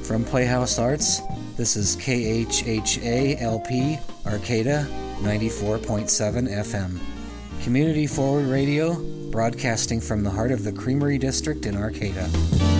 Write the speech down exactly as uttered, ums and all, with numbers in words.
From Playhouse Arts, this is K H H A L P Arcata ninety-four point seven F M. Community Forward Radio, broadcasting from the heart of the Creamery District in Arcata.